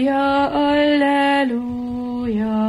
Alleluja, alleluja.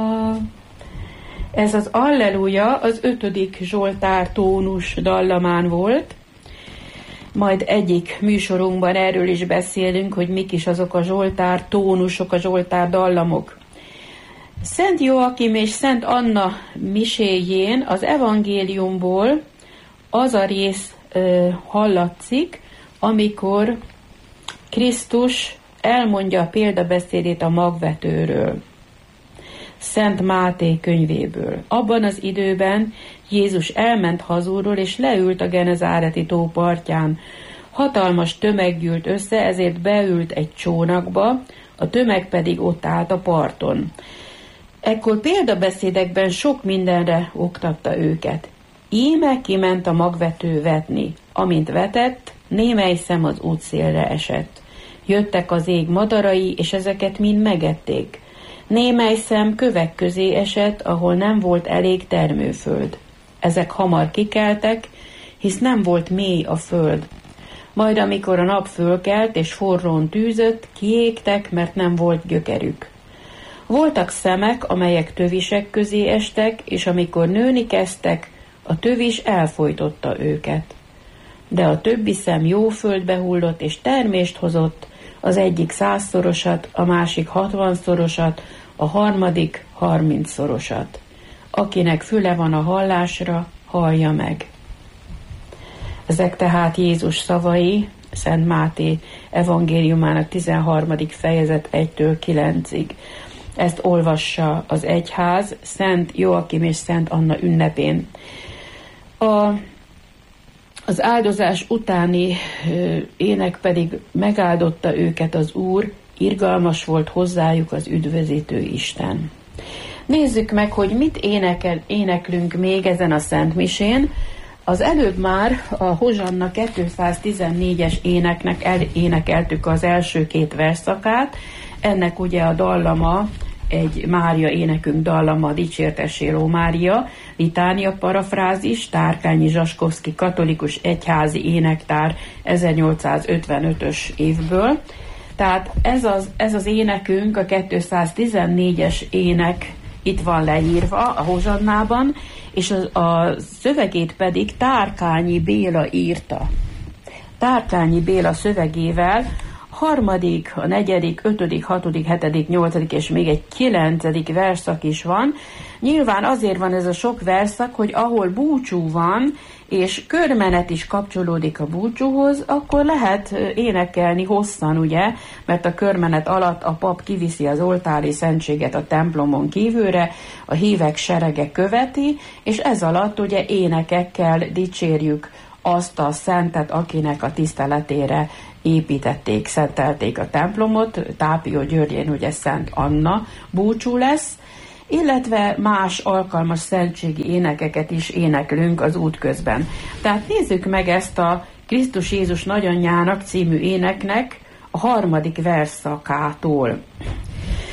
Ez az Alleluja az 5. Zsoltár tónus dallamán volt. Majd egyik műsorunkban erről is beszélünk, hogy mik is azok a Zsoltár tónusok, a Zsoltár dallamok. Szent Joakim és Szent Anna miséjén az evangéliumból az a rész hallatszik, amikor Krisztus elmondja a példabeszédét a magvetőről. Szent Máté könyvéből. Abban az időben Jézus elment hazulról, és leült a Genezáreti tó partján. Hatalmas tömeg gyűlt össze, ezért beült egy csónakba, a tömeg pedig ott állt a parton. Ekkor példabeszédekben sok mindenre oktatta őket. Íme kiment a magvető vetni. Amint vetett, némely szem az útszélre esett. Jöttek az ég madarai, és ezeket mind megették. Némely szem kövek közé esett, ahol nem volt elég termőföld. Ezek hamar kikeltek, hisz nem volt mély a föld. Majd amikor a nap fölkelt és forrón tűzött, kiégtek, mert nem volt gyökerük. Voltak szemek, amelyek tövisek közé estek, és amikor nőni kezdtek, a tövis elfojtotta őket. De a többi szem jó földbe hullott, és termést hozott, az egyik 100-szorosat, a másik 60-szorosat, a harmadik 30-szorosat. Akinek füle van a hallásra, hallja meg. Ezek tehát Jézus szavai, Szent Máté evangéliumának 13. fejezet 1-től 9-ig. Ezt olvassa az egyház Szent Joakim és Szent Anna ünnepén. Az áldozás utáni ének pedig megáldotta őket az Úr, irgalmas volt hozzájuk az üdvözítő Isten. Nézzük meg, hogy mit éneklünk még ezen a szentmisén. Az előbb már a Hozsanna 214-es éneknek elénekeltük az első 2 versszakát. Ennek ugye a dallama, egy Mária énekünk dallama, Dicsértessél, ó Mária, litánia parafrázis, Tárkányi Zsaskovszky katolikus egyházi énektár 1855-ös évből. Tehát ez az énekünk, a 214-es ének itt van leírva a Hozsannában, és a szövegét pedig Tárkányi Béla írta. Tárkányi Béla szövegével 3., a 4., 5., 6., 7., 8. és még egy 9. versszak is van. Nyilván azért van ez a sok verszak, hogy ahol búcsú van, és körmenet is kapcsolódik a búcsúhoz, akkor lehet énekelni hosszan, ugye, mert a körmenet alatt a pap kiviszi az oltári szentséget a templomon kívülre, a hívek serege követi, és ez alatt ugye énekekkel dicsérjük azt a szentet, akinek a tiszteletére építették, szentelték a templomot. Tápió Györgyén ugye Szent Anna búcsú lesz, illetve más alkalmas szentségi énekeket is éneklünk az út közben. Tehát nézzük meg ezt a Krisztus Jézus nagyanyjának című éneknek a 3. versszakától.